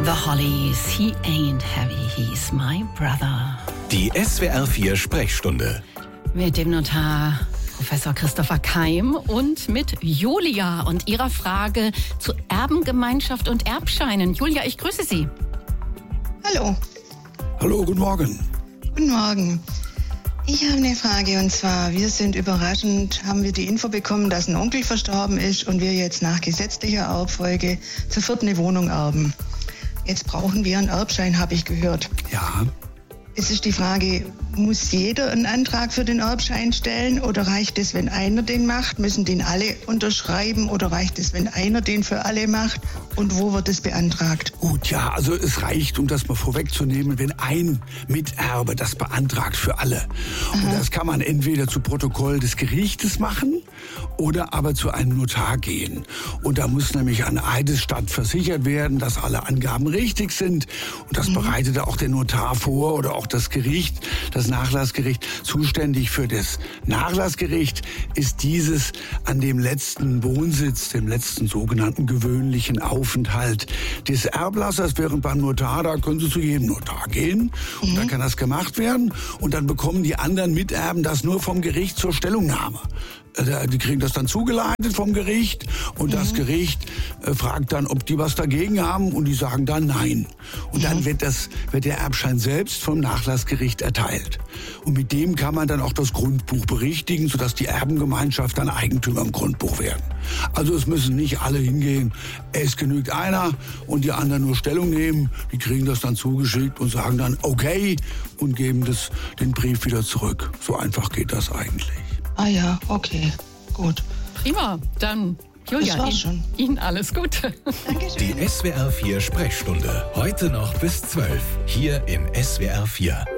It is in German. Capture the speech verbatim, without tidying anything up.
The Hollies, he ain't heavy, he's my brother. Die S W R vier Sprechstunde. Mit dem Notar Professor Christopher Keim und mit Julia und ihrer Frage zu Erbengemeinschaft und Erbscheinen. Julia, ich grüße Sie. Hallo. Hallo, guten Morgen. Guten Morgen. Ich habe eine Frage und zwar, wir sind überraschend, haben wir die Info bekommen, dass ein Onkel verstorben ist und wir jetzt nach gesetzlicher Erbfolge zu viert eine Wohnung erben. Jetzt brauchen wir einen Erbschein, habe ich gehört. Ja. Es ist die Frage, muss jeder einen Antrag für den Erbschein stellen oder reicht es, wenn einer den macht? Müssen den alle unterschreiben oder reicht es, wenn einer den für alle macht? Und wo wird es beantragt? Gut, ja, also es reicht, um das mal vorwegzunehmen, wenn ein Miterbe das beantragt für alle. Aha. Und das kann man entweder zu Protokoll des Gerichtes machen oder aber zu einem Notar gehen. Und da muss nämlich an Eidesstatt versichert werden, dass alle Angaben richtig sind. Und das mhm. bereitet auch der Notar vor oder auch das Gericht, das Nachlassgericht. Zuständig für das Nachlassgericht ist dieses an dem letzten Wohnsitz, dem letzten sogenannten gewöhnlichen Aufenthalt des Erblassers. Während beim Notar, da können Sie zu jedem Notar gehen und mhm. da kann das gemacht werden. Und dann bekommen die anderen Miterben das nur vom Gericht zur Stellungnahme. Die kriegen das dann zugeleitet vom Gericht und mhm. das Gericht äh, fragt dann, ob die was dagegen haben und die sagen dann nein. Und mhm. dann wird, das, wird der Erbschein selbst vom Nachlassgericht erteilt. Und mit dem kann man dann auch das Grundbuch berichtigen, sodass die Erbengemeinschaft dann Eigentümer im Grundbuch werden. Also es müssen nicht alle hingehen, es genügt einer und die anderen nur Stellung nehmen. Die kriegen das dann zugeschickt und sagen dann okay und geben das, den Brief wieder zurück. So einfach geht das eigentlich. Ah ja, okay, gut. Prima, dann Julia, das war's schon. Ihnen alles Gute. Dankeschön. Die S W R vier Sprechstunde, heute noch bis zwölf, hier in S W R vier.